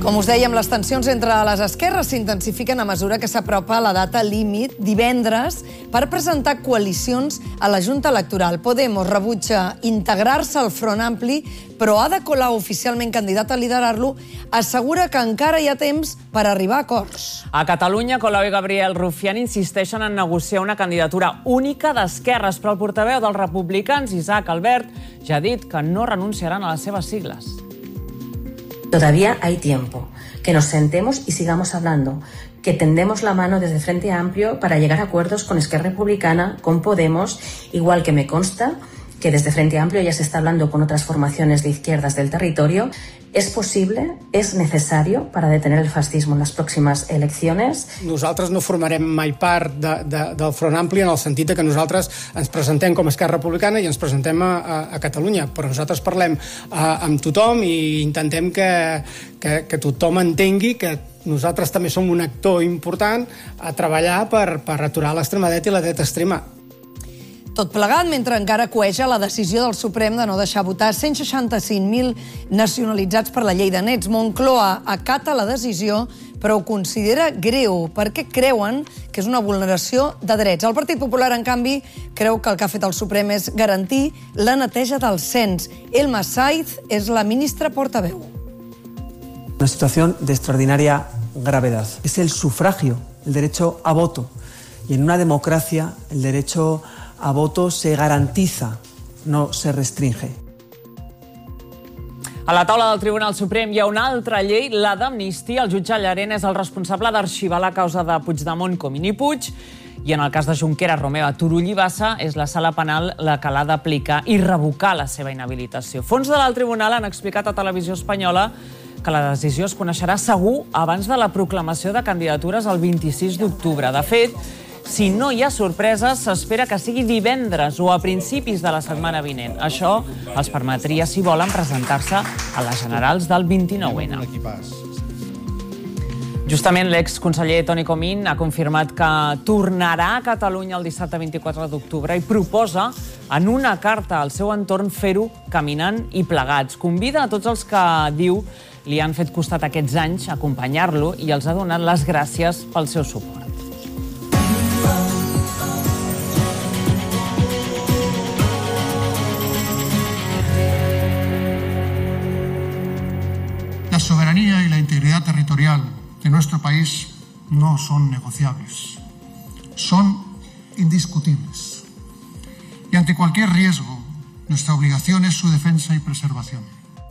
Com us dèiem, les tensions entre les esquerres s'intensifiquen a mesura que s'apropa la data límit, divendres, per presentar coalicions a la Junta Electoral. Podemos rebutja integrar-se al Front Ampli, però Ada Colau, oficialment candidat a liderar-lo, assegura que encara hi ha temps per arribar a acords. A Catalunya, Colau i Gabriel Rufián insisteixen en negociar una candidatura única d'esquerres, però el portaveu dels republicans, Isaac Albert, ja ha dit que no renunciaran a les seves sigles. Todavía hay tiempo, que nos sentemos y sigamos hablando, que tendemos la mano desde Frente Amplio para llegar a acuerdos con Esquerra Republicana, con Podemos, igual que me consta que desde Frente Amplio ya se está hablando con otras formaciones de izquierdas del territorio. És possible, és necessari per detener el fascismo en les pròximes eleccions. Nosaltres no formarem mai part del Front Ampli en el sentit que nosaltres ens presentem com a Esquerra Republicana i ens presentem a Catalunya, però nosaltres parlem amb tothom i intentem que tothom entengui que nosaltres també som un actor important a treballar per aturar l'extrema dreta i la dreta extrema. Tot plegat mentre encara coeja la decisió del Suprem de no deixar votar 165.000 nacionalitzats per la llei de nets. Moncloa acata la decisió, però ho considera greu perquè creuen que és una vulneració de drets. El Partit Popular, en canvi, creu que el que ha fet el Suprem és garantir la neteja del cens. Elma Saiz és la ministra portaveu. Una situación de extraordinaria gravedad. Es el sufragio, el derecho a voto. Y en una democracia, el derecho a voto se garantiza, no se restringe. A la taula del Tribunal Suprem hi ha una altra llei, la d'amnistia. El jutge Llarena és el responsable d'arxivar la causa de Puigdemont, Comín i Puig, i en el cas de Junqueras, Romeva, Turull i Bassa és la sala penal la que l'ha d'aplicar i revocar la seva inhabilitació. Fons de l'alt tribunal han explicat a Televisió Espanyola que la decisió es coneixerà segur abans de la proclamació de candidatures el 26 d'octubre. De fet, si no hi ha sorpreses, s'espera que sigui divendres o a principis de la setmana vinent. Això els permetria, si volen, presentar-se a les generals del 29N. Justament l'exconseller Toni Comín ha confirmat que tornarà a Catalunya el dissabte 24 d'octubre i proposa en una carta al seu entorn fer-ho caminant i plegats. Convida a tots els que, diu, li han fet costat aquests anys a acompanyar-lo i els ha donat les gràcies pel seu suport. La soberanía y la integridad territorial de nuestro país no son negociables, son indiscutibles. Y ante cualquier riesgo, nuestra obligación es su defensa y preservación.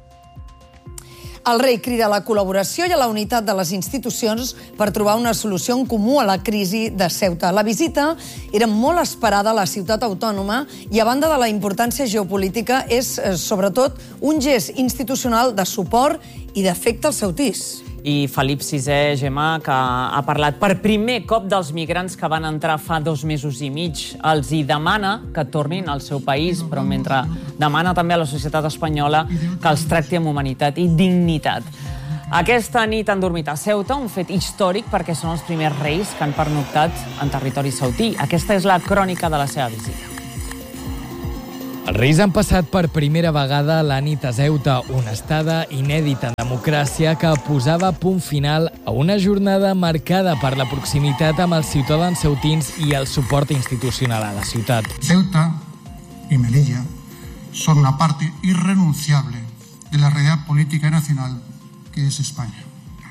El rei crida a la col·laboració i a la unitat de les institucions per trobar una solució en comú a la crisi de Ceuta. La visita era molt esperada a la ciutat autònoma i, a banda de la importància geopolítica, és, sobretot, un gest institucional de suport i d'afecte als ceutís. I Felip VI, Gemma, que ha parlat per primer cop dels migrants que van entrar fa 2 mesos i mig. Els hi demana que tornin al seu país, però mentre demana també a la societat espanyola que els tracti amb humanitat i dignitat. Aquesta nit han dormit a Ceuta, un fet històric perquè són els primers reis que han pernoctat en territori ceutí. Aquesta és la crònica de la seva visita. Els Reis han passat per primera vegada la nit a Ceuta, una estada inèdita en democràcia que posava punt final a una jornada marcada per la proximitat amb els ciutadans ceutins i el suport institucional a la ciutat. Ceuta y Melilla son una parte irrenunciable de la realidad política y nacional que es España.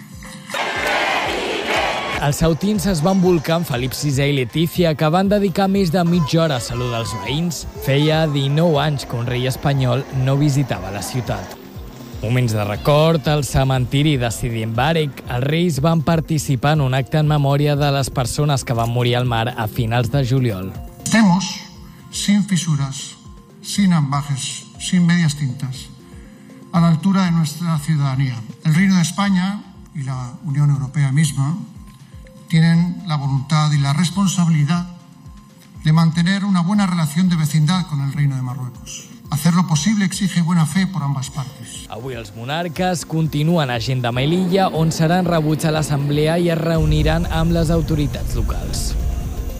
Els ceutins es van volcar amb Felip VI i Letícia, que van dedicar més de mitja hora a saludar els veïns. Feia 19 anys que un rei espanyol no visitava la ciutat. Moments de record, al cementiri de Sidi Mbarek, els reis van participar en un acte en memòria de les persones que van morir al mar a finals de juliol. Estemos sin fisuras, sin ambajes, sin medias tintas, a la altura de nuestra ciudadanía. El Reino de España y la Unión Europea misma tienen la voluntad y la responsabilidad de mantener una buena relación de vecindad con el Reino de Marruecos. Hacer lo posible exige buena fe por ambas partes. Avui els monarques continuen a Gent de Melilla, on seran rebuts a l'Assemblea i es reuniran amb les autoritats locals.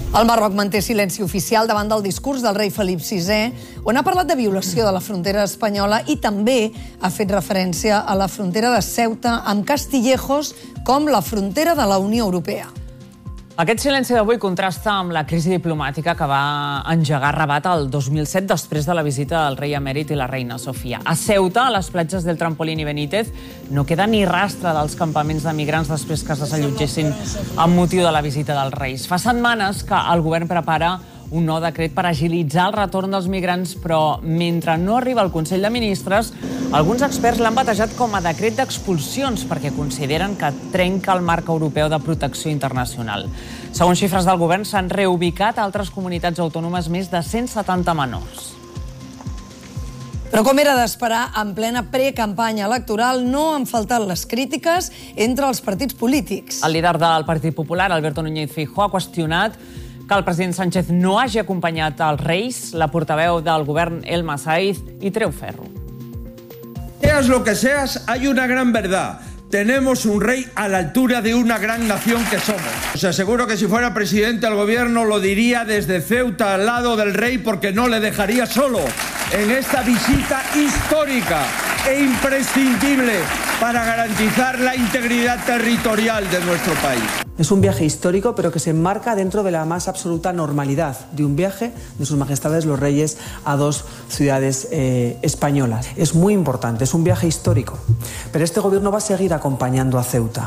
El Marroc manté silenci oficial davant del discurs del rei Felip VI, on ha parlat de violació de la frontera espanyola i també ha fet referència a la frontera de Ceuta amb Castillejos com la frontera de la Unió Europea. Aquest silenci d'avui contrasta amb la crisi diplomàtica que va engegar Rabat el 2007 després de la visita del rei emèrit i la reina Sofia. A Ceuta, a les platges del Trampolín i Benítez, no queda ni rastre dels campaments de migrants després que es desallotgessin amb motiu de la visita dels reis. Fa setmanes que el govern prepara un nou decret per agilitzar el retorn dels migrants, però mentre no arriba al Consell de Ministres, alguns experts l'han batejat com a decret d'expulsions perquè consideren que trenca el marc europeu de protecció internacional. Segons xifres del govern, s'han reubicat a altres comunitats autònomes més de 170 menors. Però com era d'esperar, en plena precampanya electoral no han faltat les crítiques entre els partits polítics. El líder del Partit Popular, Alberto Núñez Feijóo, ha qüestionat que el president Sánchez no hagi acompanyat els reis. La portaveu del govern, Elma Saiz, hi treu ferro. Seas lo que seas, hay una gran verdad. Tenemos un rey a la altura de una gran nación que somos. Os aseguro que si fuera presidente del gobierno lo diría desde Ceuta al lado del rey porque no le dejaría solo en esta visita histórica e imprescindible para garantizar la integridad territorial de nuestro país. Es un viaje histórico, pero que se enmarca dentro de la más absoluta normalidad de un viaje de sus majestades los reyes a dos ciudades españolas. Es muy importante, es un viaje histórico, pero este gobierno va a seguir acompañando a Ceuta.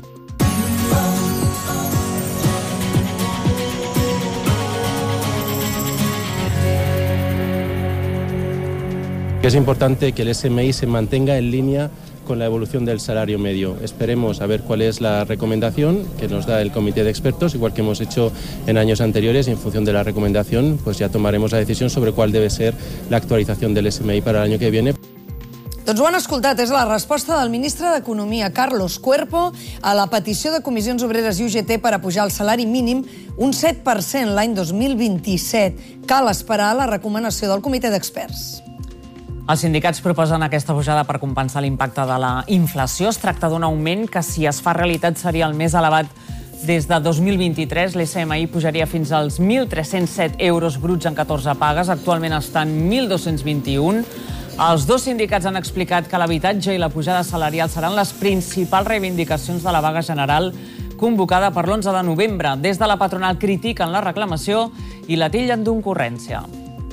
Es importante que el SMI se mantenga en línea con la evolución del salario medio. Esperemos a ver cuál es la recomendación que nos da el comité de expertos, igual que hemos hecho en años anteriores, y en función de la recomendación pues ya tomaremos la decisión sobre cuál debe ser la actualización del SMI para el año que viene. Doncs ho han escoltat, és la resposta del ministre d'Economia, Carlos Cuerpo, a la petició de Comissions Obreres i UGT per apujar el salari mínim un 7% l'any 2027. Cal esperar la recomanació del comitè d'experts. Els sindicats proposen aquesta pujada per compensar l'impacte de la inflació. Es tracta d'un augment que, si es fa realitat, seria el més elevat des de 2023. L'SMI pujaria fins als 1.307 euros bruts en 14 pagues. Actualment estan 1.221. Els dos sindicats han explicat que l'habitatge i la pujada salarial seran les principals reivindicacions de la vaga general convocada per l'11 de novembre. Des de la patronal critiquen la reclamació i la tillen d'ocurrència.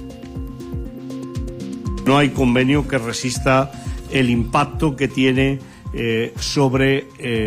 No hay convenio que resista el impacto que tiene sobre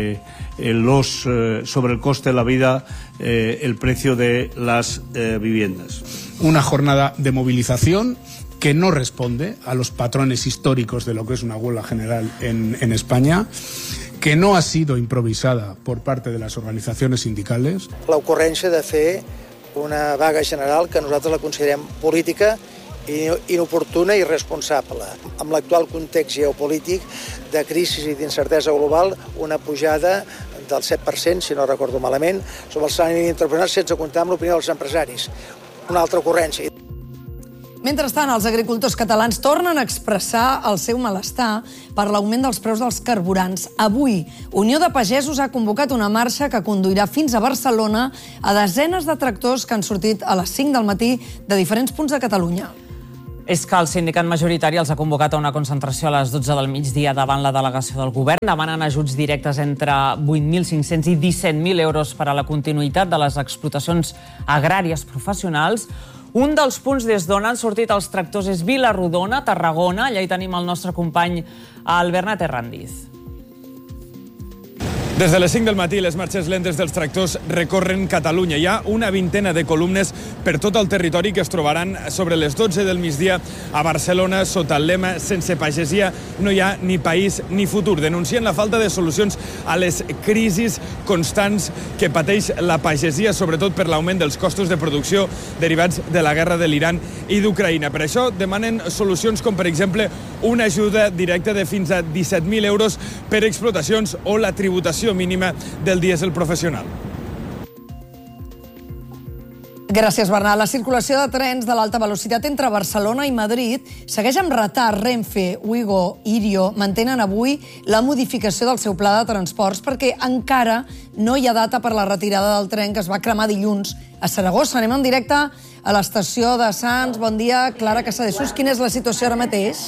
el coste de la vida, el precio de las viviendas. Una jornada de movilización que no responde a los patrones históricos de lo que es una huelga general en España, que no ha sido improvisada por parte de las organizaciones sindicales. La ocurrència de fer una vaga general que nosaltres la considerem política, inoportuna i irresponsable. Amb l'actual context geopolític de crisi i d'incertesa global, una pujada del 7%, si no recordo malament, sobre el salari mínim interprofessional sense comptar amb l'opinió dels empresaris. Una altra ocurrència. Mentrestant, els agricultors catalans tornen a expressar el seu malestar per l'augment dels preus dels carburants. Avui, Unió de Pagesos ha convocat una marxa que conduirà fins a Barcelona a desenes de tractors que han sortit a les 5 del matí de diferents punts de Catalunya. És que el sindicat majoritari els ha convocat a una concentració a les 12 del migdia davant la delegació del govern. Demanen ajuts directes entre 8.500 i 17.000 euros per a la continuïtat de les explotacions agràries professionals. Un dels punts des d'on han sortit els tractors és Vila-rodona, Tarragona. Allà hi tenim el nostre company Albert Herrandiz. Des de les 5 del matí, les marxes lentes dels tractors recorren Catalunya. Hi ha una vintena de columnes per tot el territori que es trobaran sobre les 12 del migdia a Barcelona sota el lema «Sense pagesia no hi ha ni país ni futur». Denuncien la falta de solucions a les crisis constants que pateix la pagesia, sobretot per l'augment dels costos de producció derivats de la guerra de l'Iran i d'Ucraïna. Per això demanen solucions com, per exemple, una ajuda directa de fins a 17.000 euros per explotacions o la tributació mínima del dièsel professional. Gràcies, Bernat. La circulació de trens de l'alta velocitat entre Barcelona i Madrid segueix amb retard. Renfe, Ouigo i Irio mantenen avui la modificació del seu pla de transports perquè encara no hi ha data per la retirada del tren que es va cremar dilluns a Saragossa. Anem en directe a l'estació de Sants. Bon dia, Clara Casadesús. Quina és la situació ara mateix?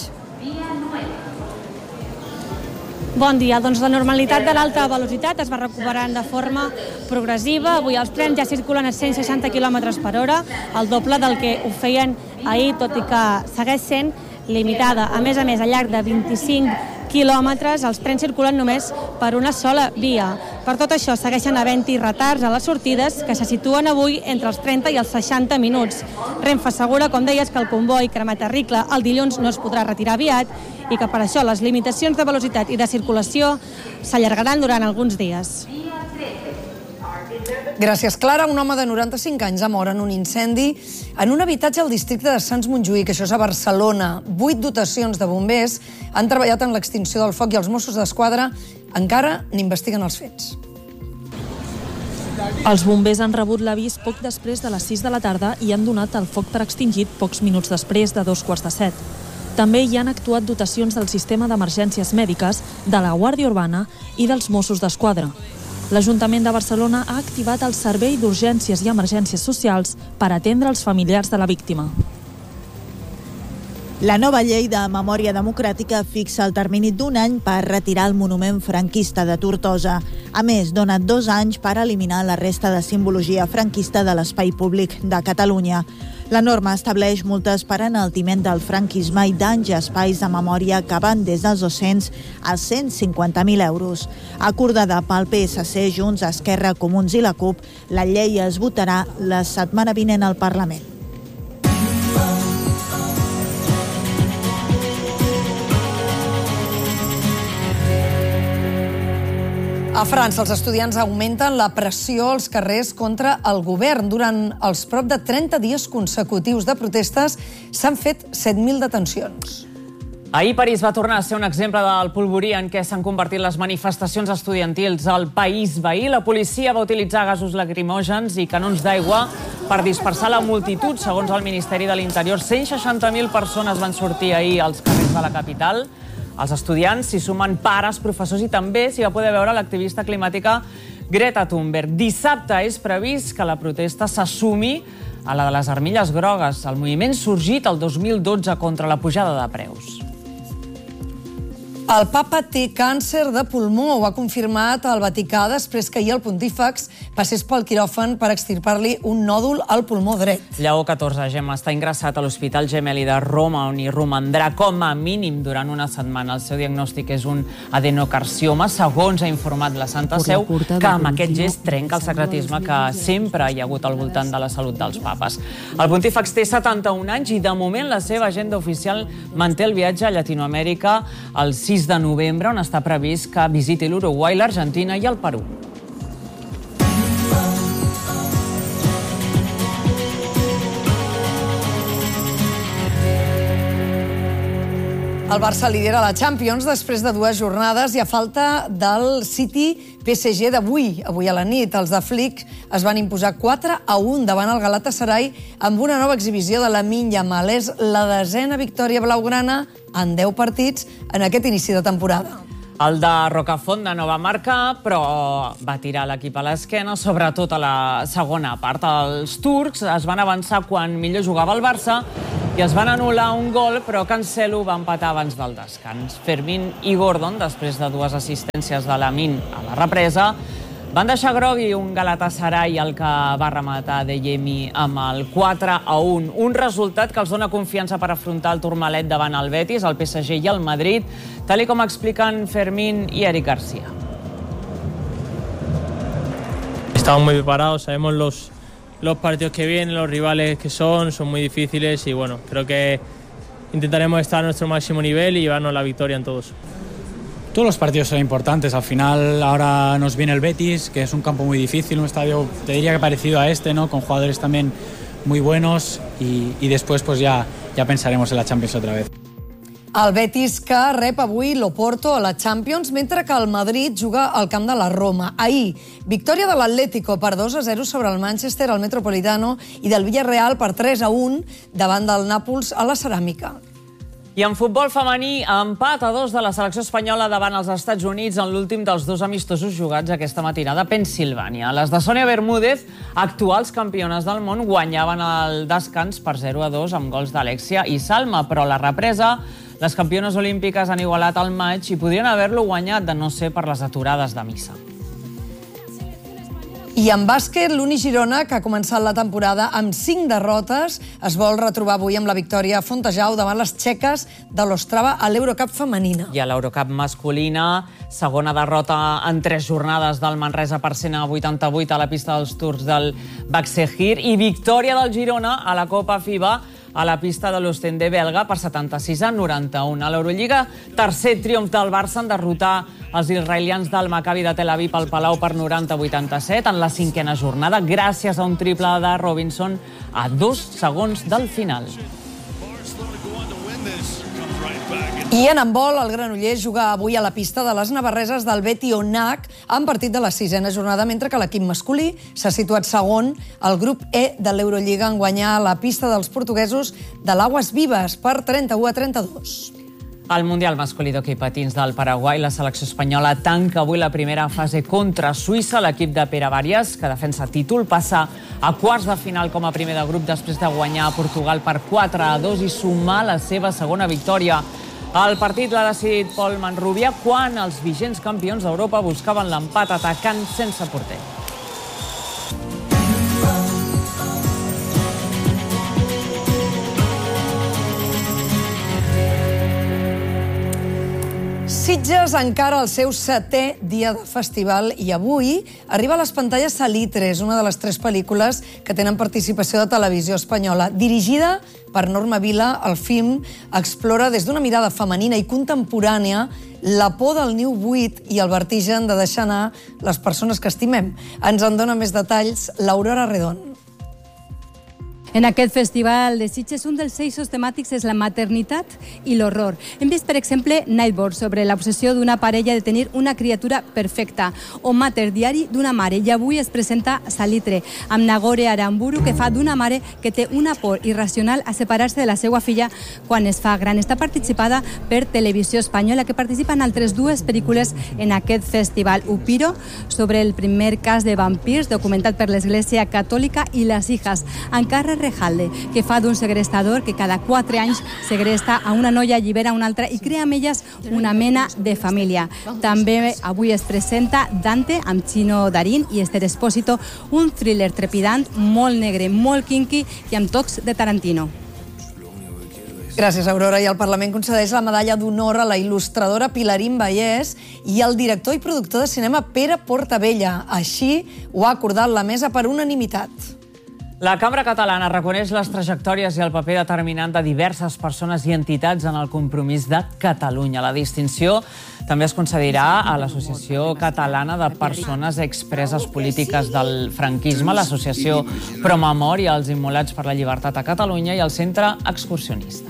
Bon dia. Doncs la normalitat de l'alta velocitat es va recuperant de forma progressiva. Avui els trens ja circulen a 160 km per hora, el doble del que ho feien ahir, tot i que segueix sent limitada. A més, al llarg de 25 quilòmetres, els trens circulen només per una sola via. Per tot això, segueixen havent-hi retards a les sortides que se situen avui entre els 30 i els 60 minuts. Renfe assegura, com deies, que el comboi cremat a Ricla el dilluns no es podrà retirar aviat i que per això les limitacions de velocitat i de circulació s'allargaran durant alguns dies. Gràcies, Clara. Un home de 95 anys ha mort en un incendi en un habitatge al districte de Sants-Montjuïc, això és a Barcelona. 8 dotacions de bombers han treballat en l'extinció del foc i els Mossos d'Esquadra encara n'investiguen els fets. Els bombers han rebut l'avís poc després de les 6 de la tarda i han donat el foc per extingit pocs minuts després de 7:15. També hi han actuat dotacions del sistema d'emergències mèdiques, de la Guàrdia Urbana i dels Mossos d'Esquadra. L'Ajuntament de Barcelona ha activat el Servei d'Urgències i Emergències Socials per atendre els familiars de la víctima. La nova llei de memòria democràtica fixa el termini d'un any per retirar el monument franquista de Tortosa. A més, dona 2 anys per eliminar la resta de simbologia franquista de l'espai públic de Catalunya. La norma estableix multes per enaltiment del franquisme i danys a espais de memòria que van des dels 200 als 150.000 euros. Acordada pel PSC, Junts, Esquerra, Comuns i la CUP, la llei es votarà la setmana vinent al Parlament. A França, els estudiants augmenten la pressió als carrers contra el govern. Durant els prop de 30 dies consecutius de protestes s'han fet 7.000 detencions. Ahir París va tornar a ser un exemple del polvorí en què s'han convertit les manifestacions estudiantils al país veí. La policia va utilitzar gasos lacrimògens i canons d'aigua per dispersar la multitud. Segons el Ministeri de l'Interior, 160.000 persones van sortir ahir als carrers de la capital. Els estudiants s'hi sumen pares, professors i també s'hi va poder veure l'activista climàtica Greta Thunberg. Dissabte és previst que la protesta s'assumi a la de les armilles grogues, el moviment sorgit el 2012 contra la pujada de preus. El papa té càncer de pulmó, ho ha confirmat el Vaticà després que ahir el pontífex passés pel quiròfan per extirpar-li un nòdul al pulmó dret. Lleó XIV, Gemma, està ingressat a l'Hospital Gemelli de Roma, on hi romandrà com a mínim durant una setmana. El seu diagnòstic és un adenocarcioma, segons ha informat la Santa Seu, que amb aquest gest trenca el secretisme que sempre hi ha hagut al voltant de la salut dels papes. El pontífex té 71 anys i de moment la seva agenda oficial manté el viatge a Llatinoamèrica el 6 de novembre, on està previst que visiti l'Uruguai, l'Argentina i el Perú. El Barça lidera la Champions després de 2 jornades i a falta del City-PSG d'avui. Avui a la nit, els de Flick es van imposar 4-1 davant el Galatasaray amb una nova exhibició de Lamine Yamal. És la 10ª victòria blaugrana en 10 partits en aquest inici de temporada. El de Rocafonda no va marcar, però va tirar l'equip a l'esquena, sobretot a la segona part. Els turcs es van avançar quan millor jugava el Barça i es van anul·lar un gol, però Cancelo va empatar abans del descans. Fermín i Gordon, després de 2 assistències de Lamine a la represa, van deixar grogui un Galatasaray el que va rematar Deyemi amb el 4-1. Un resultat que els dona confiança per afrontar el Tourmalet davant el Betis, el PSG i el Madrid, tal com expliquen Fermín y Eric García. Estamos muy preparados, sabemos los partidos que vienen, los rivales que son muy difíciles y bueno, creo que intentaremos estar a nuestro máximo nivel y llevarnos la victoria en todos. Todos los partidos son importantes, al final ahora nos viene el Betis, que es un campo muy difícil, un estadio, te diría que parecido a este, ¿no? Con jugadores también muy buenos y después pues ya pensaremos en la Champions otra vez. El Betis que rep avui l'Oporto a la Champions, mentre que el Madrid juga al camp de la Roma. Ahir, victòria de l'Atlético per 2-0 sobre el Manchester al Metropolitano i del Villarreal per 3-1 davant del Nàpols a la Ceràmica. I en futbol femení, empat a 2 de la selecció espanyola davant els Estats Units en l'últim dels 2 amistosos jugats aquesta matinada a Pennsilvània. Les de Sònia Bermúdez, actuals campiones del món, guanyaven el descans per 0-2 amb gols d'Alexia i Salma, però la represa, les campiones olímpiques han igualat el maig i podrien haver-lo guanyat de no ser per les aturades de missa. I en bàsquet, l'Uni Girona, que ha començat la temporada amb 5 derrotes, es vol retrobar avui amb la victòria a Fontejau davant les txeques de l'Ostrava a l'Eurocup femenina. I a l'Eurocup masculina, segona derrota en 3 jornades del Manresa per 100-88 a la pista dels turcs del Başakşehir i victòria del Girona a la Copa FIBA a la pista de l'Ostende belga per 76-91. A l'Eurolliga, tercer triomf del Barça en derrotar els israelians del Maccabi de Tel Aviv al Palau per 90-87 en la 5a jornada, gràcies a un triple de Robinson a 2 segons del final. I en handbol, el Granollers juga avui a la pista de les navarreses del Betionac en partit de la 6a jornada, mentre que l'equip masculí s'ha situat segon al grup E de l'Eurolliga en guanyar la pista dels portuguesos de l'Aguas Vives per 31-32. Al Mundial masculí d'hoquei patins del Paraguai, la selecció espanyola tanca avui la primera fase contra Suïssa. L'equip de Pere Bàries, que defensa títol, passa a quarts de final com a primer de grup després de guanyar a Portugal per 4-2 i sumar la seva segona victòria. El partit l'ha decidit Pol Manrubia quan els vigents campions d'Europa buscaven l'empat atacant sense porter. Sitges encara el seu 7è dia de festival i avui arriba a les pantalles Salitres, una de les 3 pel·lícules que tenen participació de Televisió Espanyola. Dirigida per Norma Vila, el film explora des d'una mirada femenina i contemporània la por del niu buit i el vertigen de deixar anar les persones que estimem. Ens en dona més detalls l'Aurora Redon. En aquest festival de Sitges, un dels eixos temàtics és la maternitat i l'horror. Hem vist, per exemple, Nightboard, sobre l'obsessió d'una parella de tenir una criatura perfecta, o Mater, diari d'una mare, i avui es presenta Salitre, amb Nagore Aramburu, que fa d'una mare que té una por irracional a separar-se de la seva filla quan es fa gran. Està participada per Televisió Espanyola, que participa en altres 2 pel·lícules en aquest festival. Upiro, sobre el primer cas de vampirs, documentat per l'Església Catòlica, i Les hijas, encara Rejalde, que fa d'un segrestador que cada 4 anys segresta a una noia, allibera a una altra i crea amb elles una mena de família. També avui es presenta Dante, amb Chino Darín i Esther Espósito, un thriller trepidant, molt negre, molt kinky i amb tocs de Tarantino. Gràcies, Aurora. I el Parlament concedeix la medalla d'honor a la il·lustradora Pilarín Vallès i al director i productor de cinema Pere Portabella. Així ho ha acordat la mesa per unanimitat. La Cambra Catalana reconeix les trajectòries i el paper determinant de diverses persones i entitats en el compromís de Catalunya. La distinció també es concedirà a l'Associació Catalana de Persones Expreses Polítiques del Franquisme, l'Associació Promemòria als Immolats per la Llibertat a Catalunya i el Centre Excursionista.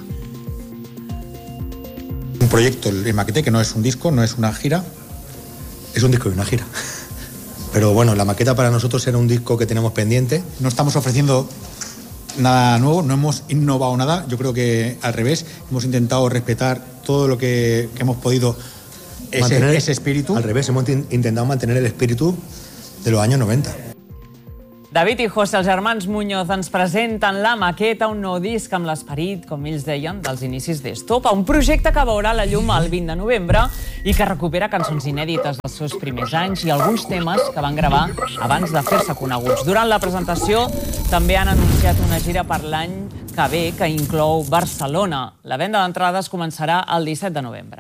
Un proyecto, el maquete, que no es un disco, no es una gira, es un disco y una gira. Pero bueno, la maqueta para nosotros era un disco que tenemos pendiente. No estamos ofreciendo nada nuevo, no hemos innovado nada. Yo creo que al revés, hemos intentado respetar todo lo que hemos podido, ese espíritu. Al revés, hemos intentado mantener el espíritu de los años 90. David i José, els germans Muñoz, ens presenten la maqueta, un nou disc amb l'esperit, com ells deien, dels inicis d'Estopa, un projecte que veurà la llum el 20 de novembre i que recupera cançons inèdites dels seus primers anys i alguns temes que van gravar abans de fer-se coneguts. Durant la presentació també han anunciat una gira per l'any que ve, que inclou Barcelona. La venda d'entrades començarà el 17 de novembre.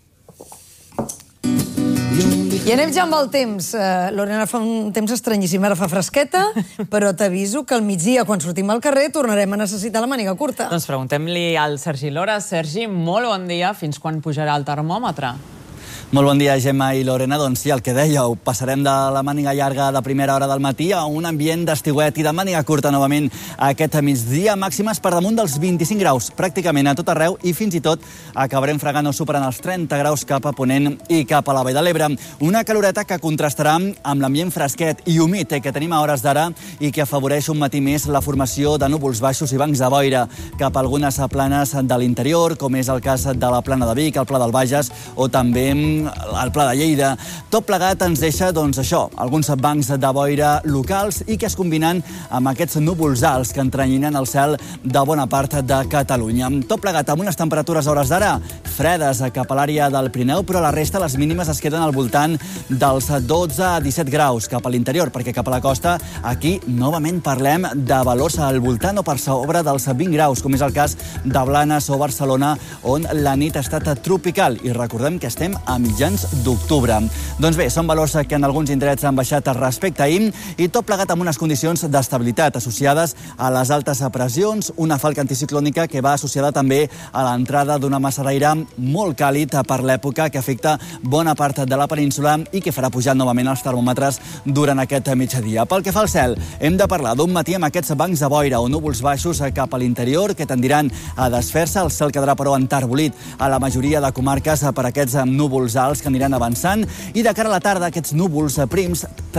I anem ja amb el temps. Lorena, fa un temps estranyíssim, ara fa fresqueta, però t'aviso que al migdia, quan sortim al carrer, tornarem a necessitar la màniga curta. Doncs preguntem-li al Sergi Lora. Sergi, molt bon dia. Fins quan pujarà el termòmetre? Molt bon dia, Gemma i Lorena. Doncs sí, el que dèieu, passarem de la màniga llarga de primera hora del matí a un ambient d'estiuet i de màniga curta novament aquest migdia, màximes per damunt dels 25 graus, pràcticament a tot arreu, i fins i tot acabarem fregant o superant els 30 graus cap a Ponent i cap a la Vall de l'Ebre. Una caloreta que contrastarà amb l'ambient fresquet i humit que tenim a hores d'ara i que afavoreix un matí més la formació de núvols baixos i bancs de boira cap a algunes planes de l'interior, com és el cas de la plana de Vic, el Pla del Bages o també el Pla de Lleida. Tot plegat ens deixa, doncs, això, alguns bancs de boira locals i que es combinen amb aquests núvols alts que entrenyinen el cel de bona part de Catalunya. Tot plegat amb unes temperatures a hores d'ara fredes cap a l'àrea del Pirineu, però a la resta les mínimes es queden al voltant dels 12 a 17 graus cap a l'interior, perquè cap a la costa aquí novament parlem de valors al voltant o per sobre dels 20 graus, com és el cas de Blanes o Barcelona, on la nit ha estat tropical i recordem que estem a mitjans d'octubre. Doncs bé, són valors que en alguns indrets han baixat respecte a ahir i tot plegat amb unes condicions d'estabilitat associades a les altes pressions, una falca anticiclònica que va associada també a l'entrada d'una massa d'aire molt càlid per l'època que afecta bona part de la península i que farà pujar novament els termòmetres durant aquest migdia. Pel que fa al cel, hem de parlar d'un matí amb aquests bancs de boira o núvols baixos cap a l'interior que tendiran a desfer-se. El cel quedarà, però, enterbolit a la majoria de comarques per aquests núvols alts que aniran avançant i de cara a la tarda aquests núvols prims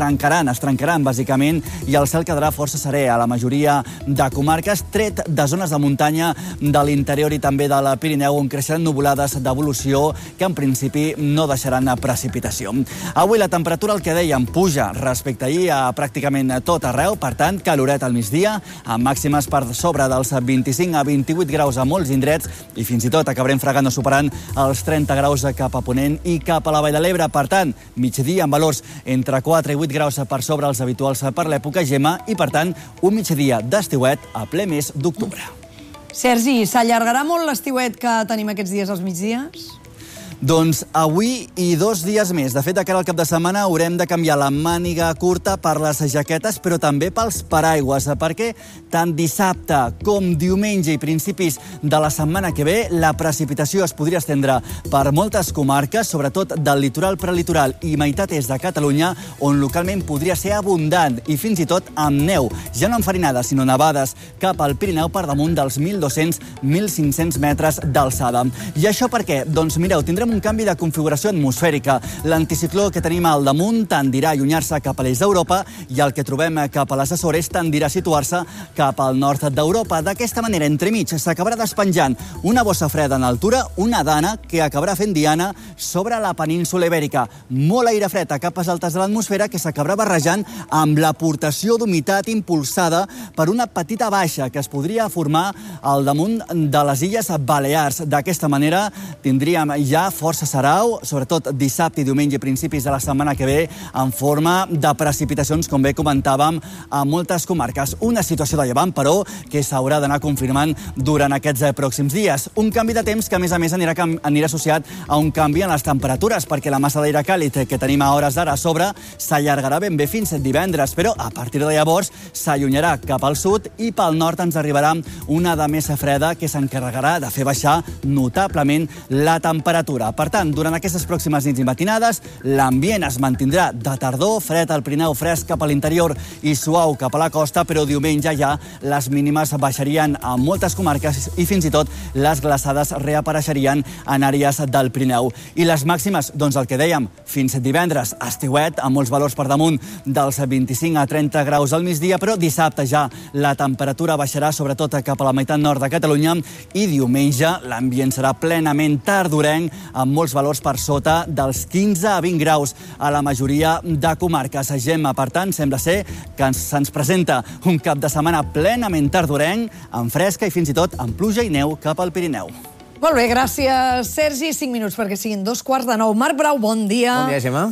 es trencaran bàsicament i el cel quedarà força serè a la majoria de comarques, tret de zones de muntanya de l'interior i també de la Pirineu on creixeran nuvolades d'evolució que en principi no deixaran precipitació. Avui la temperatura, el que dèiem, puja respecte a ahir a pràcticament tot arreu, per tant, caloret al migdia, amb màximes per sobre dels 25 a 28 graus a molts indrets i fins i tot acabarem fregant o superant els 30 graus cap a Ponent i cap a la Vall de l'Ebre. Per tant, migdia amb valors entre 4 i 8 graus per sobre els habituals per l'època, Gemma, i per tant, un migdia d'estiuet a ple mes d'octubre. Sergi, s'allargarà molt l'estiuet que tenim aquests dies als migdies? Doncs avui i 2 dies més. De fet, de cara al cap de setmana haurem de canviar la màniga curta per les jaquetes, però també pels paraigües, perquè tant dissabte com diumenge i principis de la setmana que ve la precipitació es podria estendre per moltes comarques, sobretot del litoral prelitoral i meitat est de Catalunya, on localment podria ser abundant i fins i tot amb neu. Ja no amb farinades, sinó nevades cap al Pirineu per damunt dels 1.200-1.500 metres d'alçada. I això per què? Doncs mireu, tindrem un canvi de configuració atmosfèrica. L'anticicló que tenim al damunt tendirà a allunyar-se cap a l'est d'Europa i el que trobem cap a les Açores tendirà a situar-se cap al nord d'Europa. D'aquesta manera, entremig, s'acabarà despenjant una bossa freda en altura, una dana que acabarà fent diana sobre la península Ibèrica. Molt aire fred a capes altes de l'atmosfera que s'acabarà barrejant amb l'aportació d'humitat impulsada per una petita baixa que es podria formar al damunt de les Illes Balears. D'aquesta manera, tindríem ja força sarau, sobretot dissabte i diumenge i principis de la setmana que ve, en forma de precipitacions, com bé comentàvem, a moltes comarques. Una situació de llevant, però, que s'haurà d'anar confirmant durant aquests pròxims dies. Un canvi de temps que, a més, anirà associat a un canvi en les temperatures, perquè la massa d'aire càlid que tenim a hores d'ara a sobre s'allargarà ben bé fins divendres, però a partir de llavors s'allunyarà cap al sud i pel nord ens arribarà una de més freda que s'encarregarà de fer baixar notablement la temperatura. Per tant, durant aquestes pròximes nits i matinades, l'ambient es mantindrà de tardor, fred al Pirineu, fresc cap a l'interior i suau cap a la costa, però diumenge ja les mínimes baixarien a moltes comarques i fins i tot les glaçades reapareixerien en àrees del Pirineu. I les màximes, doncs el que dèiem, fins divendres, estiuet, amb molts valors per damunt dels 25 a 30 graus al migdia, però dissabte ja la temperatura baixarà sobretot cap a la meitat nord de Catalunya i diumenge l'ambient serà plenament tardorenc amb molts valors per sota dels 15 a 20 graus a la majoria de comarques. Gemma, per tant, sembla ser que se'ns presenta un cap de setmana plenament tardorenc, amb fresca i fins i tot amb pluja i neu cap al Pirineu. Molt bé, gràcies, Sergi. 5 minuts perquè siguin 2:15. Marc Brau, bon dia. Bon dia, Gemma. Portada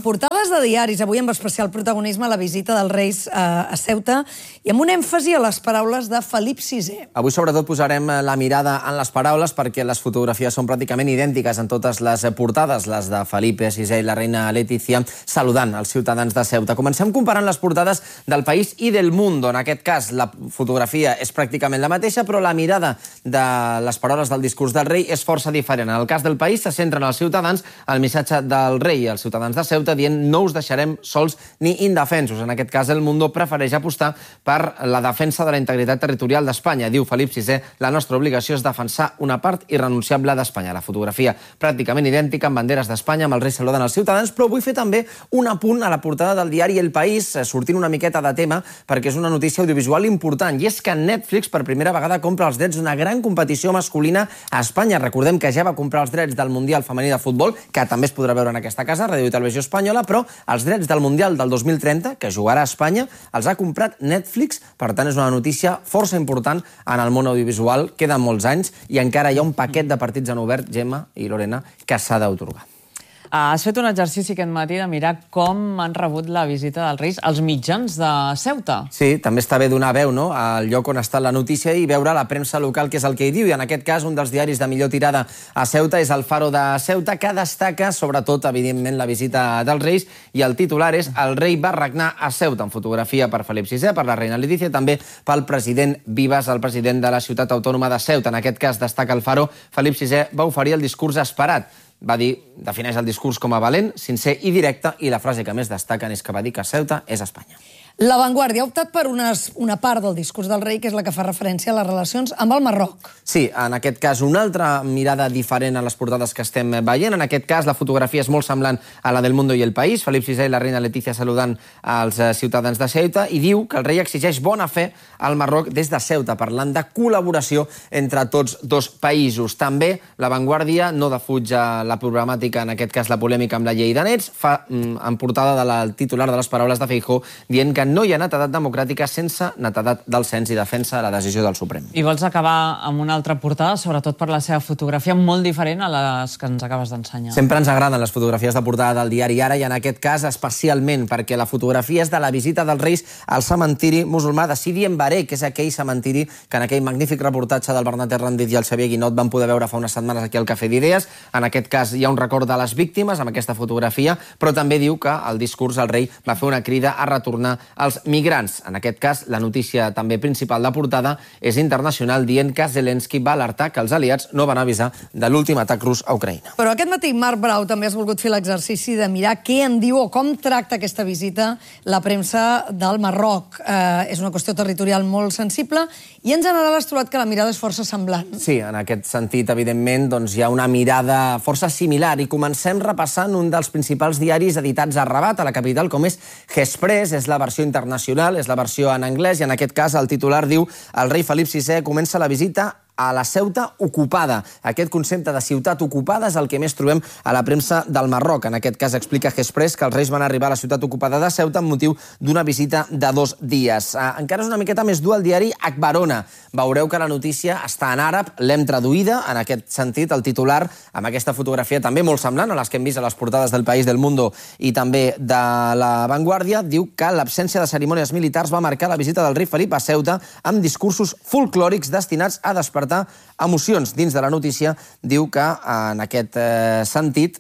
Portades de diaris, avui amb especial protagonisme la visita dels Reis a Ceuta i amb un èmfasi a les paraules de Felip VI. Avui sobretot posarem la mirada en les paraules perquè les fotografies són pràcticament idèntiques en totes les portades, les de Felip VI i la reina Letícia saludant els ciutadans de Ceuta. Comencem comparant les portades del País i del Mundo. En aquest cas la fotografia és pràcticament la mateixa, però la mirada de les paraules del discurs del rei és força diferent. En el cas del País se centren els ciutadans, el missatge del rei i els ciutadans de Ceuta dient no us deixarem sols ni indefensos. En aquest cas, el Mundo prefereix apostar per la defensa de la integritat territorial d'Espanya. Diu Felip VI, la nostra obligació és defensar una part irrenunciable d'Espanya. La fotografia pràcticament idèntica amb banderes d'Espanya, amb el rei saludant els ciutadans, però vull fer també un apunt a la portada del diari El País, sortint una miqueta de tema, perquè és una notícia audiovisual important, i és que Netflix per primera vegada compra els drets d'una gran competició masculina a Espanya. Recordem que ja va comprar els drets del Mundial femení de futbol, que també es podrà veure en aquesta casa, Ràdio i Televisió Espanyola, però els drets del Mundial del 2030, que jugarà a Espanya, els ha comprat Netflix. Per tant, és una notícia força important en el món audiovisual. Queden molts anys i encara hi ha un paquet de partits en obert, Gemma i Lorena, que s'ha d'autorgar. Has fet un exercici aquest matí de mirar com han rebut la visita dels Reis els mitjans de Ceuta. Sí, també està bé donar veu, no?, al lloc on està la notícia i veure la premsa local, que és el que hi diu. I en aquest cas, un dels diaris de millor tirada a Ceuta és el Faro de Ceuta, que destaca, sobretot, evidentment, la visita dels Reis, i el titular és el rei va regnar a Ceuta, en fotografia per Felip VI, per la reina Letícia, també pel president Vives, el president de la ciutat autònoma de Ceuta. En aquest cas, destaca el Faro, Felip VI va oferir el discurs esperat. Va dir, defineix el discurs com a valent, sincer i directe, i la frase que més destaquen és que va dir que Ceuta és Espanya. La Vanguardia ha optat per una part del discurs del rei, que és la que fa referència a les relacions amb el Marroc. Sí, en aquest cas una altra mirada diferent a les portades que estem veient. En aquest cas la fotografia és molt semblant a la del Mundo i El País. Felip VI i la reina Letícia saludant els ciutadans de Ceuta, i diu que el rei exigeix bona fe al Marroc des de Ceuta, parlant de col·laboració entre tots dos països. També la Vanguardia no defuig la problemàtica, en aquest cas la polèmica amb la llei de nets, fa en portada del titular de les paraules de Feijóo dient que no hi ha netedat democràtica sense netedat del cens i defensa la decisió del Suprem. I vols acabar amb una altra portada, sobretot per la seva fotografia molt diferent a les que ens acabes d'ensenyar. Sempre ens agraden les fotografies de portada del diari Ara, i en aquest cas especialment perquè la fotografia és de la visita dels Reis al cementiri musulmà de Sidi Embaré, que és aquell cementiri que en aquell magnífic reportatge del Bernat Herrandiz i el Xavier Guinot van poder veure fa unes setmanes aquí al Cafè d'Idees. En aquest cas hi ha un record de les víctimes amb aquesta fotografia, però també diu que al discurs el rei va fer una crida a retornar als migrants. En aquest cas, la notícia també principal de portada és internacional, dient que Zelensky va alertar que els aliats no van avisar de l'últim atac rus a Ucraïna. Però aquest matí Marc Brau també has volgut fer l'exercici de mirar què en diu o com tracta aquesta visita la premsa del Marroc. És una qüestió territorial molt sensible i en general has trobat que la mirada és força semblant. Sí, en aquest sentit, evidentment, doncs, hi ha una mirada força similar, i comencem repassant un dels principals diaris editats a Rabat, a la capital, com és Express. És la versió internacional, és la versió en anglès, i en aquest cas el titular diu el rei Felip VI comença la visita a la Ceuta ocupada. Aquest concepte de ciutat ocupada és el que més trobem a la premsa del Marroc. En aquest cas explica Express que els reis van arribar a la ciutat ocupada de Ceuta amb motiu d'una visita de 2 dies. Encara és una miqueta més dur el diari Akbarona. Veureu que la notícia està en àrab, l'hem traduïda, en aquest sentit el titular, amb aquesta fotografia també molt semblant a les que hem vist a les portades del País, del Mundo i també de la Vanguardia, diu que l'absència de cerimònies militars va marcar la visita del rei Felip a Ceuta amb discursos folclòrics destinats a despertar emocions. Dins de la notícia diu que en aquest sentit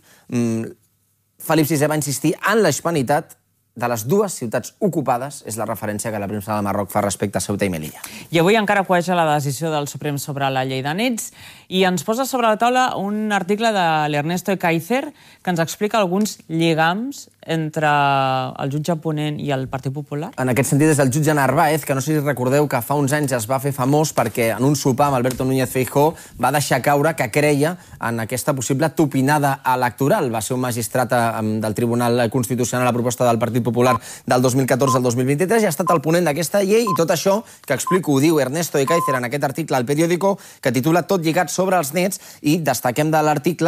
Felip VI va insistir en la hispanitat de les 2 ciutats ocupades, és la referència que la premsa del Marroc fa respecte a Ceuta i Melilla. I avui encara cueja la decisió del Suprem sobre la llei de nets i ens posa sobre la taula un article de l'Ernesto Ekaizer que ens explica alguns lligams entre el jutge Ponent i el Partit Popular. En aquest sentit és el jutge Narváez, que no sé si recordeu que fa uns anys es va fer famós perquè en un sopar amb Alberto Núñez Feijóo va deixar caure que creia en aquesta possible tupinada electoral. Va ser un magistrat del Tribunal Constitucional a proposta del Partit Popular del 2014 al 2023 i ha estat el ponent d'aquesta llei, i tot això que explico ho diu Ernesto Ekaizer en aquest article al Periódico que titula Tot lligat sobre els nets, i destaquem de l'article que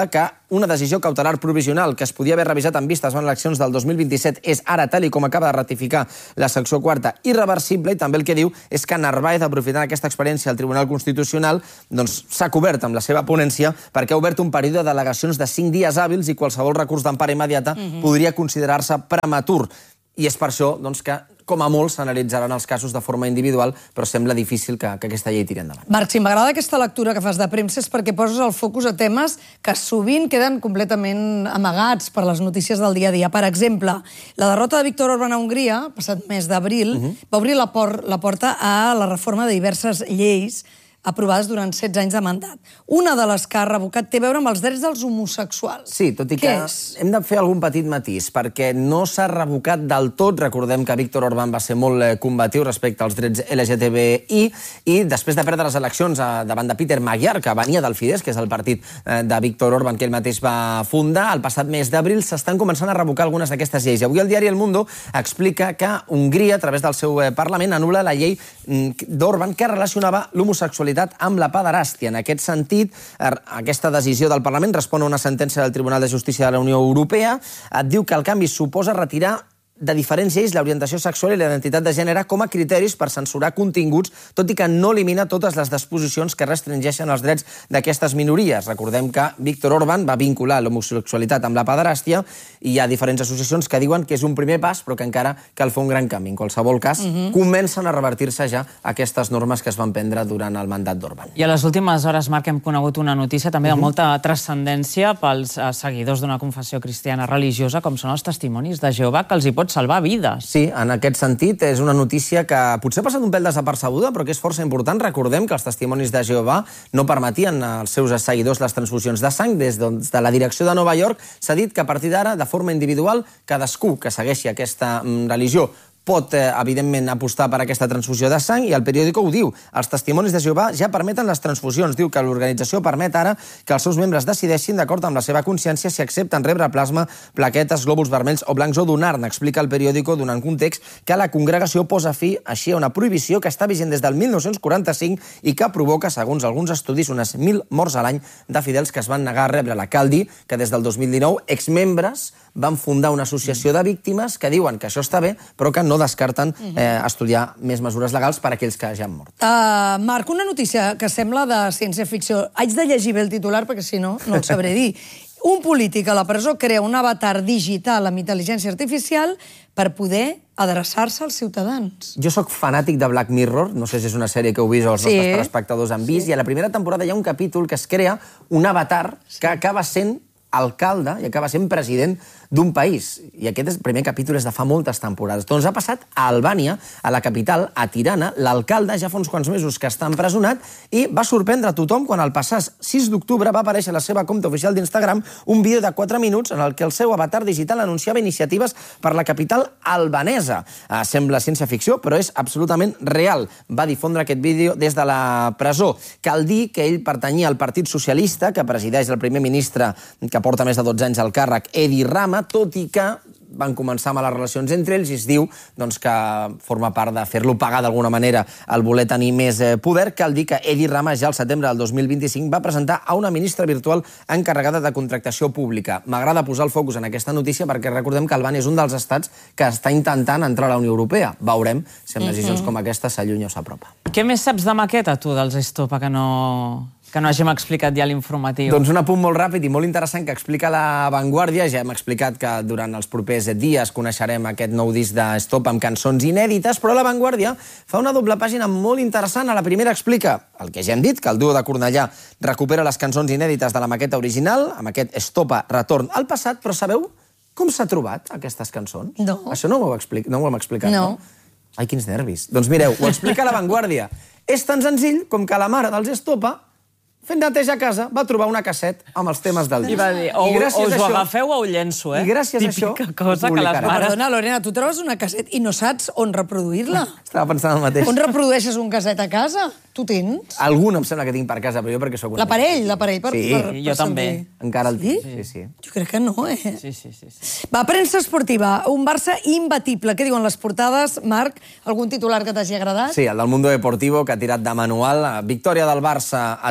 una decisió cautelar provisional que es podia haver revisat en vistes a les eleccions del 2027 és ara, tal i com acaba de ratificar la secció quarta, irreversible, i també el que diu és que Narváez, aprofitant aquesta experiència al Tribunal Constitucional, s'ha cobert amb la seva ponència perquè ha obert un període d'al·legacions de 5 dies hàbils i qualsevol recurs d'empara immediata podria considerar-se prematur. I és per això que, com a molt, s'analitzaran els casos de forma individual, però sembla difícil que aquesta llei tiri endavant. Marc, si m'agrada aquesta lectura que fas de premsa és perquè poses el focus a temes que sovint queden completament amagats per les notícies del dia a dia. Per exemple, la derrota de Viktor Orbán a Hongria, passat mes d'abril, va obrir la porta a la reforma de diverses lleis aprovades durant 16 anys de mandat. Una de les que ha revocat té a veure amb els drets dels homosexuals. Sí, tot i que hem de fer algun petit matís, perquè no s'ha revocat del tot. Recordem que Viktor Orbán va ser molt combatiu respecte als drets LGTBI i després de perdre les eleccions davant de Peter Magyar, que venia del Fidesz, que és el partit de Viktor Orbán que ell mateix va fundar, el passat mes d'abril s'estan començant a revocar algunes d'aquestes lleis. Avui el diari El Mundo explica que Hongria, a través del seu Parlament, anul·la la llei d'Orbán que relacionava l'homosexualitat amb la pederàstia. En aquest sentit, aquesta decisió del Parlament respon a una sentència del Tribunal de Justícia de la Unió Europea. Et diu que el canvi suposa retirar de diferents lleis l'orientació sexual i la identitat de gènere com a criteris per censurar continguts, tot i que no elimina totes les disposicions que restringeixen els drets d'aquestes minories. Recordem que Viktor Orbán va vincular l'homosexualitat amb la pederàstia i hi ha diferents associacions que diuen que és un primer pas, però que encara cal fer un gran canvi. En qualsevol cas, comencen a revertir-se ja aquestes normes que es van prendre durant el mandat d'Orbán. I a les últimes hores, Marc, hem conegut una notícia també de molta transcendència pels seguidors d'una confessió cristiana religiosa, com són els testimonis de Jehovà, que els hi pot salvar vides. Sí, en aquest sentit, és una notícia que potser ha passat un pèl desapercebuda, però que és força important. Recordem que els testimonis de Jehovà no permetien als seus seguidors les transfusions de sang. Des de la direcció de Nova York s'ha dit que a partir d'ara, de forma individual, cadascú que segueixi aquesta religió pot, evidentment, apostar per aquesta transfusió de sang, i el periòdico ho diu. Els testimonis de Jehovà ja permeten les transfusions. Diu que l'organització permet ara que els seus membres decideixin, d'acord amb la seva consciència, si accepten rebre plasma, plaquetes, glòbuls vermells o blancs o donar. N'explica el periòdico, donant context, que la congregació posa fi així a una prohibició que està vigent des del 1945 i que provoca, segons alguns estudis, unes 1.000 morts a l'any de fidels que es van negar a rebre-la. Cal dir que des del 2019 exmembres van fundar una associació de víctimes que diuen que això està bé, però que no descarten estudiar més mesures legals per a aquells que ja han mort. Marc, una notícia que sembla de ciència-ficció. Haig de llegir bé el titular perquè si no, no el sabré dir. Un polític a la presó crea un avatar digital amb intel·ligència artificial per poder adreçar-se als ciutadans. Jo sóc fanàtic de Black Mirror, no sé si és una sèrie que heu vist o els nostres telespectadors han vist, i a la primera temporada hi ha un capítol que es crea un avatar que acaba sent alcalde i acaba sent president d'un país. I aquest primer capítol és de fa moltes temporades. Doncs ha passat a Albània, a la capital, a Tirana. L'alcalde ja fa uns quants mesos que està empresonat i va sorprendre a tothom quan el passat 6 d'octubre va aparèixer a la seva compte oficial d'Instagram un vídeo de 4 minuts en el que el seu avatar digital anunciava iniciatives per la capital albanesa. Sembla ciència-ficció, però és absolutament real. Va difondre aquest vídeo des de la presó. Cal dir que ell pertanyia al Partit Socialista, que presideix el primer ministre que porta més de 12 anys al càrrec, Edi Rama, tot i que van començar males relacions entre ells i es diu que forma part de fer-lo pagar d'alguna manera el voler tenir més poder. Cal dir que Edi Rama ja al setembre del 2025 va presentar a una ministra virtual encarregada de contractació pública. M'agrada posar el focus en aquesta notícia perquè recordem que Albània és un dels estats que està intentant entrar a la Unió Europea. Veurem si amb decisions com aquesta s'allunya o s'apropa. Què més saps de maqueta, tu, dels Estopa, que no hàgim explicat ja l'informatiu? Doncs un apunt molt ràpid i molt interessant que explica La Vanguardia. Ja hem explicat que durant els propers dies coneixerem aquest nou disc d'Estopa amb cançons inèdites, però La Vanguardia fa una doble pàgina molt interessant. A la primera explica el que ja hem dit, que el duo de Cornellà recupera les cançons inèdites de la maqueta original, amb aquest Estopa Retorn al passat, però sabeu com s'ha trobat aquestes cançons? No. Això no ho hem explicat, no? Ai, quins nervis. Doncs mireu, ho explica La Vanguardia. És tan senzill com que la mare dels Estopa, fent neteja a casa, va trobar una casset amb els temes del disc. I va dir, o us ho agafeu o ho llenço, eh? I gràcies a això Típica cosa que les mares... Perdona, Lorena, tu trobes una casset i no saps on reproduir-la. Estava pensant el mateix. On reprodueixes un casset a casa? Tu tens? Algun em sembla que tinc per casa, però jo perquè sóc... L'aparell per jo també. Encara el tinc, sí. Jo crec que no, eh? Sí. Va, premsa esportiva. Un Barça imbatible. Què diuen les portades? Marc, algun titular que t'hagi agradat? Sí, el del Mundo Deportivo, que ha tirat de manual. Victòria del Barça a Turquia.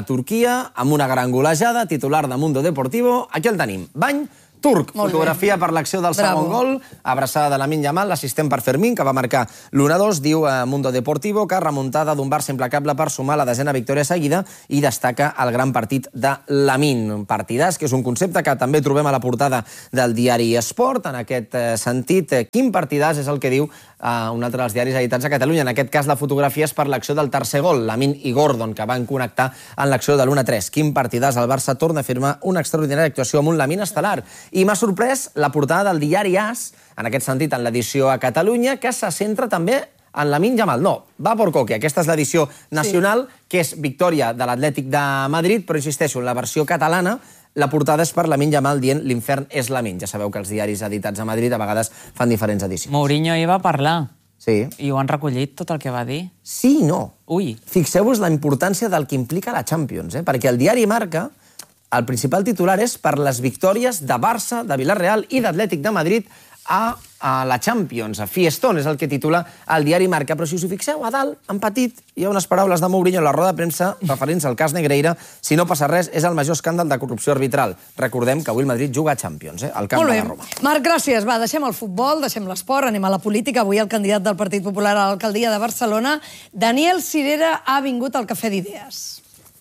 dia, amb una gran golejada, titular de Mundo Deportivo. Aquí el tenim. Bany turc. Fotografia per l'acció del segon gol. Abraçada de Lamine Yamal, l'assistent per Fermín, que va marcar l'1-2. Diu a Mundo Deportivo que remuntada d'un Barça implacable per sumar la desena victòria seguida i destaca el gran partit de Lamine. Un partidàs, que és un concepte que també trobem a la portada del diari Esport. En aquest sentit, quin partidàs és el que diu un altre dels diaris editats a Catalunya. En aquest cas, la fotografia és per l'acció del tercer gol, Lamine i Gordon, que van connectar en l'acció de l'1-3. Quin partidàs, el Barça torna a firmar una extraordinària actuació amb un Lamine estel·lar. I m'ha sorprès la portada del diari AS, en aquest sentit, en l'edició a Catalunya, que se centra també en Lamine Yamal. No, va por coque. Aquesta és l'edició nacional, que és victòria de l'Atlètic de Madrid, però insisteixo, en la versió catalana, la portada és per Lamine Yamal dient l'infern és Lamine. Ja sabeu que els diaris editats a Madrid a vegades fan diferents edicions. Mourinho hi va parlar. Sí. I ho han recollit, tot el que va dir? Sí i no. Ui. Fixeu-vos la importància del que implica la Champions, perquè el diari Marca, el principal titular és per les victòries de Barça, de Villarreal i d'Atlètic de Madrid a la Champions, a Fiestón, és el que titula el diari Marca. Però si us hi fixeu, a dalt, en petit, hi ha unes paraules de Mourinho a la roda de premsa referents al cas Negreira. Si no passa res, és el major escàndal de corrupció arbitral. Recordem que avui el Madrid juga a Champions, al camp de la Roma. Marc, gràcies. Va, deixem el futbol, deixem l'esport, anem a la política. Avui el candidat del Partit Popular a l'alcaldia de Barcelona, Daniel Sirera, ha vingut al Cafè d'Idees.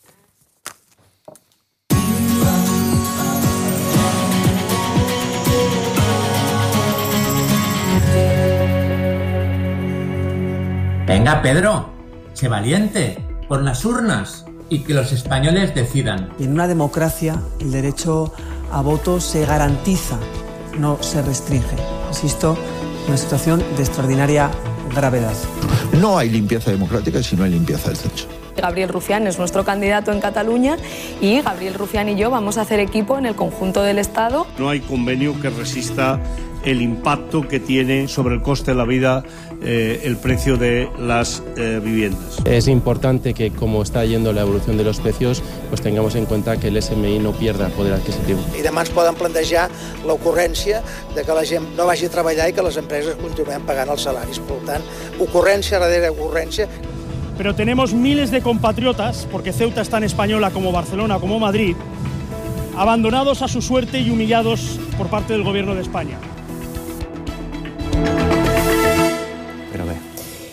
Venga, Pedro, sé valiente, por las urnas y que los españoles decidan. Y en una democracia el derecho a voto se garantiza, no se restringe. Insisto, una situación de extraordinaria gravedad. No hay limpieza democrática si no hay limpieza del censo. Gabriel Rufián es nuestro candidato en Cataluña y Gabriel Rufián y yo vamos a hacer equipo en el conjunto del Estado. No hay convenio que resista el impacto que tiene sobre el coste de la vida el precio de las viviendas. Es importante que, como está yendo la evolución de los precios, pues tengamos en cuenta que el SMI no pierda poder adquisitivo. I demà ens poden plantejar l'ocurrència de que la gent no vagi a treballar i que les empreses continuem pagant els salaris. Per tant, ocurrència darrere ocurrència. Pero tenemos miles de compatriotas, porque Ceuta es tan española como Barcelona, como Madrid, abandonados a su suerte y humillados por parte del gobierno de España. Però bé.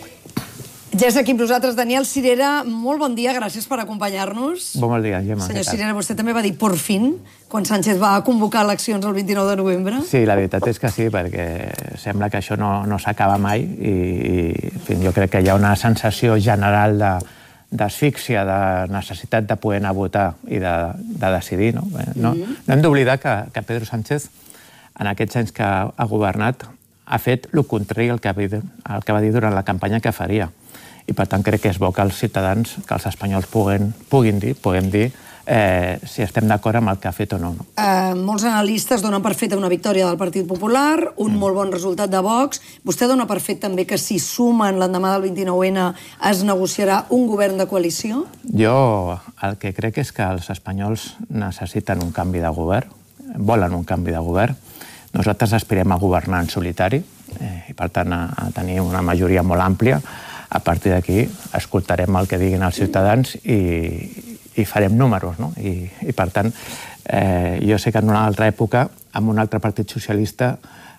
Ja és aquí amb nosaltres Daniel Sirera. Molt bon dia, gràcies per acompanyar-nos. Bon dia, Gemma. Senyor Sirera, vostè també va dir por fin quan Sánchez va convocar eleccions el 29 de novembre. Sí, la veritat és que sí, perquè sembla que això no s'acaba mai i en fi, jo crec que hi ha una sensació general d'asfíxia, de necessitat de poder anar a votar i de decidir. No hem d'oblidar que Pedro Sánchez, en aquests anys que ha governat, ha fet el contrari al que va dir durant la campanya que faria. I per tant crec que és bo que els ciutadans, que els espanyols puguem dir si estem d'acord amb el que ha fet o no. Molts analistes donen per feta una victòria del Partit Popular, un molt bon resultat de Vox. Vostè dona per fet també que si sumen l'endemà del 29N es negociarà un govern de coalició? Jo el que crec és que els espanyols necessiten un canvi de govern, volen un canvi de govern. Nosaltres aspirem a governar en solitari i, per tant, a tenir una majoria molt àmplia. A partir d'aquí escoltarem el que diguin els ciutadans i farem números. I, per tant, jo sé que en una altra època, amb un altre partit socialista,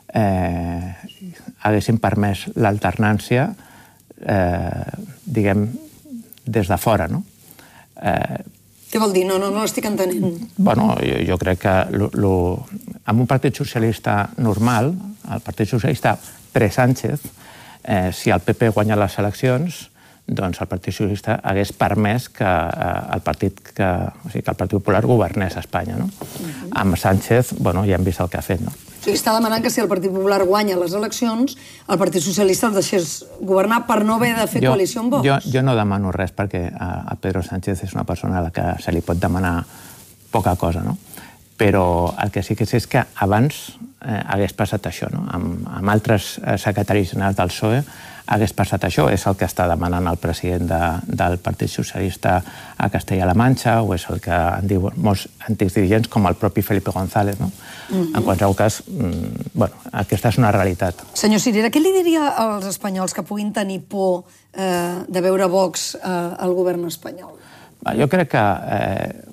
haguéssim permès l'alternància, diguem, des de fora. Què vol dir? No l'estic entenent. Bueno, jo crec que amb un partit socialista normal, el partit socialista pre-Sánchez, si el PP guanya les eleccions, doncs el Partit Socialista hagués permès que el Partit Popular governés a Espanya. Amb Sánchez, ja hem vist el que ha fet. O sigui, està demanant que si el Partit Popular guanya les eleccions, el Partit Socialista el deixés governar per no haver de fer coalició amb Vox. Jo no demano res perquè a Pedro Sánchez és una persona a la que se li pot demanar poca cosa, però el que sí que sé és que abans hagués passat això. Amb altres secretaris generals del PSOE hagués passat això. És el que està demanant el president del Partit Socialista a Castella-La Manxa, o és el que en diuen molts antics dirigents, com el propi Felipe González. En qualsevol cas, aquesta és una realitat. Senyor Sirera, què li diria als espanyols que puguin tenir por de veure Vox al govern espanyol? Jo crec que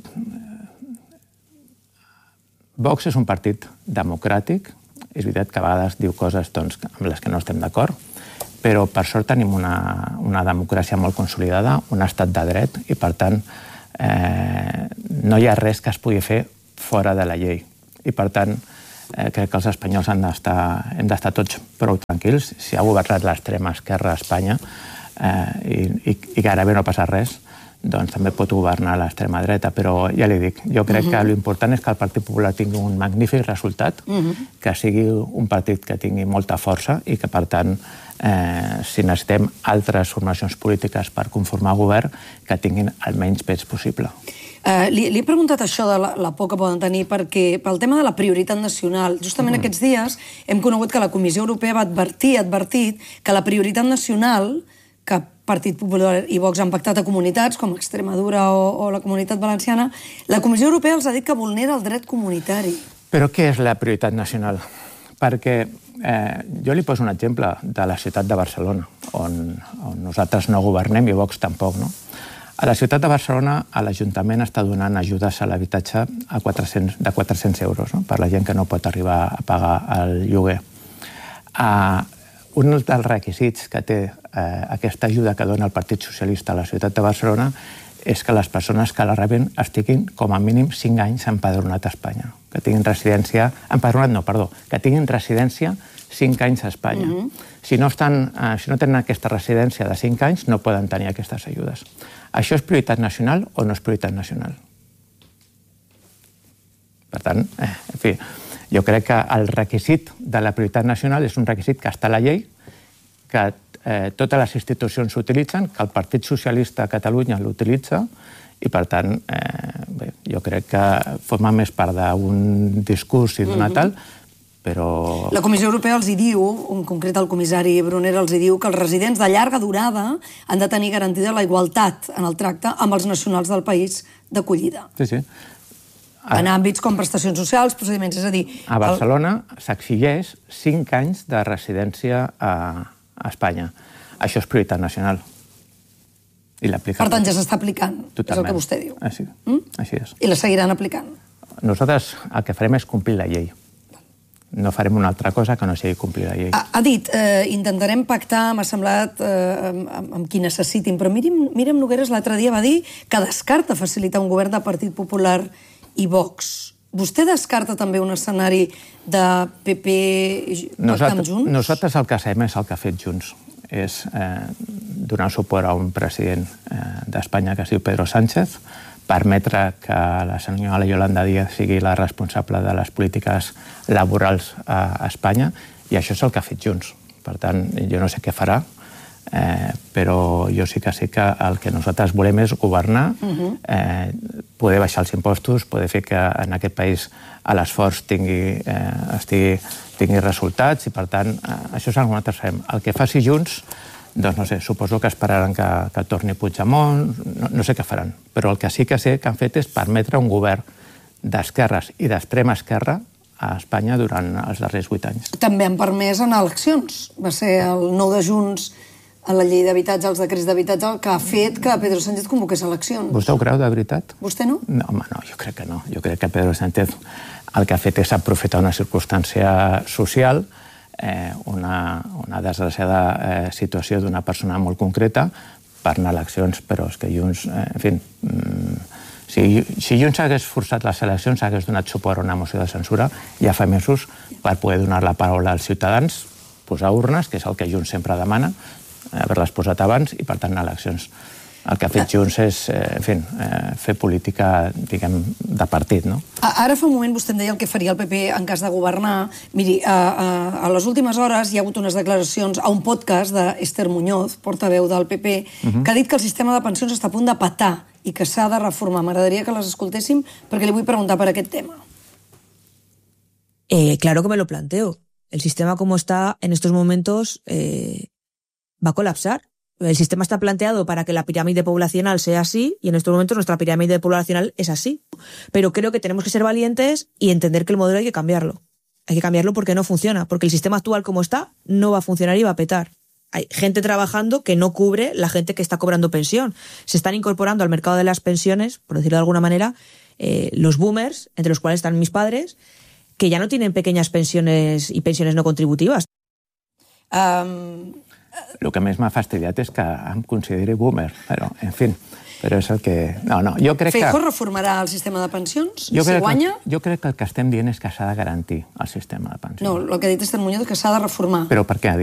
Vox és un partit democràtic, és veritat que a vegades diu coses amb les que no estem d'acord, però per sort tenim una democràcia molt consolidada, un estat de dret, i per tant no hi ha res que es pugui fer fora de la llei. I per tant crec que els espanyols hem d'estar tots prou tranquils. Si ha governat l'extrema esquerra a Espanya i gairebé no passa res, doncs també pot governar l'extrema dreta, però ja li dic, jo crec que l'important és que el Partit Popular tingui un magnífic resultat, que sigui un partit que tingui molta força i que, per tant, si necessitem altres formacions polítiques per conformar govern, que tinguin el menys pes possible. Li he preguntat això de la por que poden tenir perquè pel tema de la prioritat nacional, justament aquests dies hem conegut que la Comissió Europea va advertit que la prioritat nacional que Partit Popular i Vox han pactat a comunitats com Extremadura o la Comunitat Valenciana, la Comissió Europea els ha dit que vulnera el dret comunitari. Però què és la prioritat nacional? Perquè jo li poso un exemple de la ciutat de Barcelona, on nosaltres no governem i Vox tampoc, no? A la ciutat de Barcelona, l'Ajuntament està donant ajudes a l'habitatge de 400 euros, no? Per la gent que no pot arribar a pagar el lloguer. Un dels requisits que té aquesta ajuda que dona el Partit Socialista a la ciutat de Barcelona és que les persones que la reben estiguin com a mínim 5 anys empadronat a Espanya. Que tinguin residència... que tinguin residència 5 anys a Espanya. Si no tenen aquesta residència de 5 anys, no poden tenir aquestes ajudes. Això és prioritat nacional o no és prioritat nacional? Per tant, en fi, jo crec que el requisit de la prioritat nacional és un requisit que està a la llei, que totes les institucions s'utilitzen, que el Partit Socialista a Catalunya l'utilitza, i per tant, jo crec que forma més part d'un discurs i d'una tal, però... La Comissió Europea els hi diu, en concret el comissari Brunner els hi diu que els residents de llarga durada han de tenir garantida la igualtat en el tracte amb els nacionals del país d'acollida. Sí, sí. En àmbits com prestacions socials, procediments, és a dir... A Barcelona s'exigeix 5 anys de residència a Espanya. Això és prioritat nacional. Per tant, ja s'està aplicant, és el que vostè diu. Així és. I la seguiran aplicant? Nosaltres el que farem és complir la llei. No farem una altra cosa que no sigui complir la llei. Ha dit, intentarem pactar, m'ha semblat, amb qui necessitin, però Míriam Nogueras l'altre dia va dir que descarta facilitar un govern de Partit Popular i Vox. Vostè descarta també un escenari de PP pactant Junts? Nosaltres el que fem és el que ha fet Junts. És donar suport a un president d'Espanya que es diu Pedro Sánchez, permetre que la senyora Yolanda Díaz sigui la responsable de les polítiques laborals a Espanya, i això és el que ha fet Junts. Per tant, jo no sé què farà, però jo sí que el que nosaltres volem és governar, poder baixar els impostos, poder fer que en aquest país l'esforç tingui resultats, i per tant, això és el que nosaltres fem. El que faci Junts, doncs no sé, suposo que esperaran que torni Puigdemont, no sé què faran, però el que sí que sé que han fet és permetre un govern d'esquerres i d'extrema esquerra a Espanya durant els darrers 8 anys. També han permès anar a eleccions. Va ser el 9 de junts a la llei d'habitatge, els decrets d'habitatge, el que ha fet que Pedro Sánchez convoqués eleccions. Vostè ho creu, de veritat? Vostè no? No, home, no, jo crec que no. Jo crec que Pedro Sánchez el que ha fet és aprofitar una circumstància social, una desgraciada situació d'una persona molt concreta per anar a eleccions, però és que Junts, en fi, si Junts hagués forçat les eleccions, hagués donat suport a una moció de censura ja fa mesos per poder donar la paraula als ciutadans, posar urnes, que és el que Junts sempre demana, haver-les posat abans i, per tant, anar a eleccions. El que ha fet Junts és, en fi, fer política, diguem, de partit, no? Ara fa un moment vostè em deia el que faria el PP en cas de governar. Miri, a les últimes hores hi ha hagut unes declaracions a un podcast d'Ester Muñoz, portaveu del PP, que ha dit que el sistema de pensions està a punt de petar i que s'ha de reformar. M'agradaria que les escoltéssim perquè li vull preguntar per aquest tema. Claro que me lo planteo. El sistema como está en estos momentos va a colapsar. El sistema está planteado para que la pirámide poblacional sea así y en estos momentos nuestra pirámide poblacional es así. Pero creo que tenemos que ser valientes y entender que el modelo hay que cambiarlo. Hay que cambiarlo porque no funciona, porque el sistema actual como está no va a funcionar y va a petar. Hay gente trabajando que no cubre la gente que está cobrando pensión. Se están incorporando al mercado de las pensiones, por decirlo de alguna manera, los boomers, entre los cuales están mis padres, que ya no tienen pequeñas pensiones y pensiones no contributivas. El que més m'ha fastidiat és que em consideri boomer, però, en fi, però és el que... No, jo crec que... Feijóo reformarà el sistema de pensions, si guanya? Jo crec que el que estem dient és que s'ha de garantir el sistema de pensions. No, el que ha dit Esther Muñoz és que s'ha de reformar. Però per què?